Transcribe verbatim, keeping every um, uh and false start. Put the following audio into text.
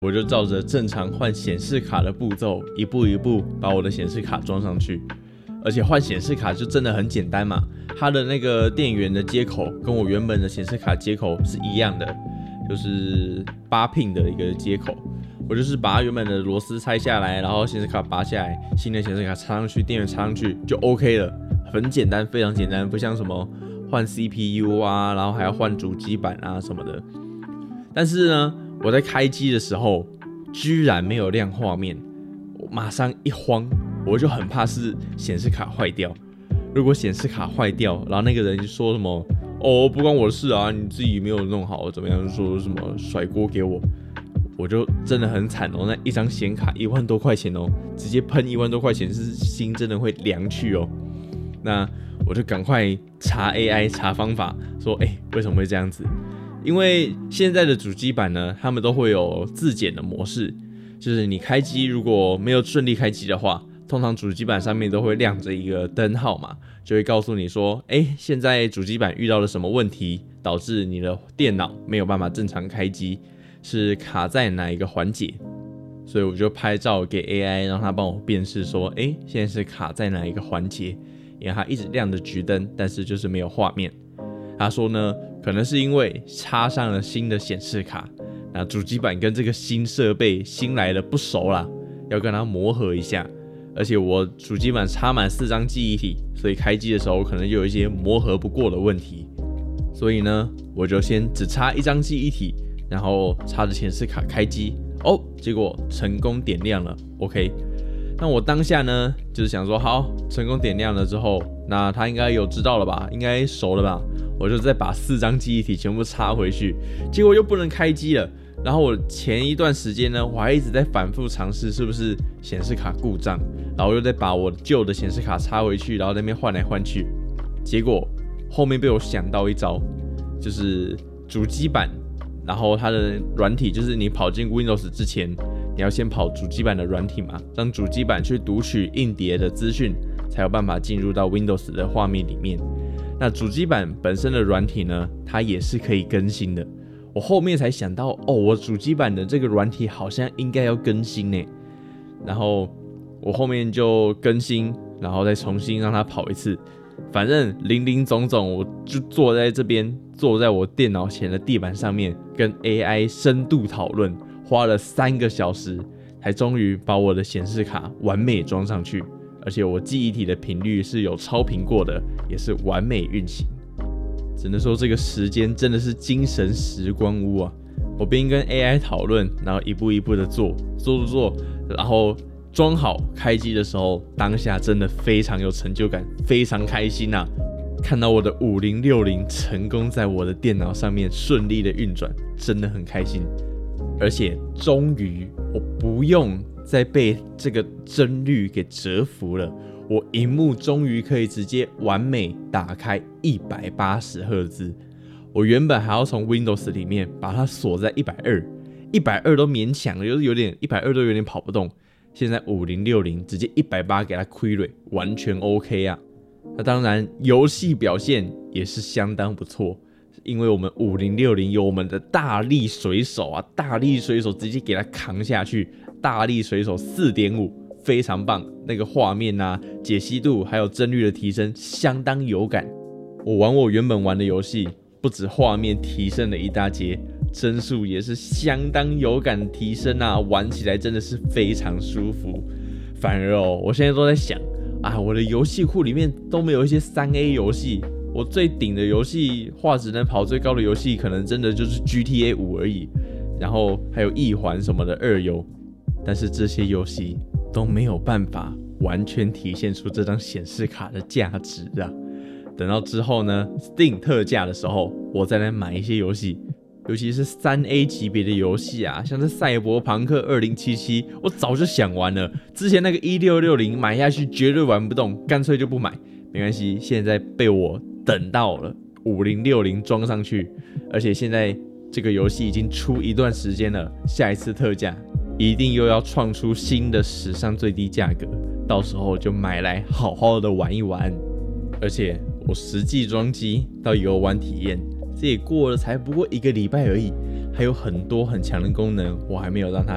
我就照着正常换显示卡的步骤，一步一步把我的显示卡装上去。而且换显示卡就真的很简单嘛，它的那个电源的接口跟我原本的显示卡接口是一样的，就是八 pin 的一个接口。我就是把它原本的螺丝拆下来，然后显示卡拔下来，新的显示卡插上去，电源插上去就 OK 了，很简单，非常简单，不像什么换 C P U 啊，然后还要换主机板啊什么的。但是呢，我在开机的时候居然没有亮画面，我马上一慌，我就很怕是显示卡坏掉。如果显示卡坏掉，然后那个人就说什么哦不关我的事啊，你自己没有弄好怎么样，说什么甩锅给我，我就真的很惨哦。那一张显卡一万多块钱哦，直接喷一万多块钱，是心真的会凉去哦。那我就赶快查 A I 查方法，说哎、欸、为什么会这样子？因为现在的主机板呢，他们都会有自检的模式，就是你开机如果没有顺利开机的话，通常主机板上面都会亮着一个灯号嘛，就会告诉你说，哎、欸，现在主机板遇到了什么问题，导致你的电脑没有办法正常开机，是卡在哪一个环节？所以我就拍照给 A I， 让它帮我辨识说，哎、欸，现在是卡在哪一个环节？因为它一直亮着橘灯，但是就是没有画面。他说呢，可能是因为插上了新的显示卡，那主机板跟这个新设备新来的不熟啦，要跟它磨合一下。而且我主机板插满四张记忆体，所以开机的时候可能就有一些磨合不过的问题。所以呢，我就先只插一张记忆体，然后插着显示卡开机。哦，结果成功点亮了 ，OK。那我当下呢，就是想说，好，成功点亮了之后，那他应该有知道了吧，应该熟了吧？我就再把四张记忆体全部插回去，结果又不能开机了。然后我前一段时间呢，我还一直在反复尝试是不是显示卡故障，然后又再把我旧的显示卡插回去，然后在那边换来换去。结果后面被我想到一招，就是主机板，然后它的软体，就是你跑进 Windows 之前，你要先跑主机板的软体嘛，让主机板去读取硬碟的资讯，才有办法进入到 Windows 的画面里面。那主机板本身的软体呢，它也是可以更新的。我后面才想到，哦，我主机板的这个软体好像应该要更新呢。然后我后面就更新，然后再重新让它跑一次。反正林林总总，我就坐在这边，坐在我电脑前的地板上面，跟 A I 深度讨论，花了三个小时，才终于把我的显示卡完美装上去。而且我记忆体的频率是有超频过的，也是完美运行。只能说这个时间真的是精神时光屋啊！我边跟 A I 讨论，然后一步一步的做，做做做，然后装好开机的时候，当下真的非常有成就感，非常开心啊！看到我的五零六零成功在我的电脑上面顺利的运转，真的很开心。而且终于我不用再被这个帧率给折服了，我萤幕终于可以直接完美打开一百八十赫兹。我原本还要从 Windows 里面把它锁在一百二十，一百二十都勉强了，就是有点一百二十都有点跑不动。现在五零六零直接一百八十给它亏了，完全 OK 啊。那当然游戏表现也是相当不错，因为我们五零六零有我们的大力水手啊，大力水手直接给它扛下去，大力水手 四点五 非常棒，那个画面啊、解析度还有帧率的提升相当有感。我玩我原本玩的游戏，不止画面提升了一大截，帧数也是相当有感提升啊，玩起来真的是非常舒服。反而哦，我现在都在想啊，我的游戏库里面都没有一些 三 A 游戏，我最顶的游戏画质能跑最高的游戏，可能真的就是 G T A 五而已，然后还有异环什么的二游，但是这些游戏都没有办法完全体现出这张显示卡的价值啊。等到之后呢 Steam 特价的时候，我再来买一些游戏，尤其是 三 A 级别的游戏啊，像是赛博朋克二零七七，我早就想玩了，之前那个一六六零买下去绝对玩不动，干脆就不买。没关系，现在被我等到了五零六零装上去，而且现在这个游戏已经出一段时间了，下一次特价一定又要创出新的史上最低价格，到时候就买来好好的玩一玩。而且我实际装机到游玩体验，这也过了才不过一个礼拜而已，还有很多很强的功能我还没有让它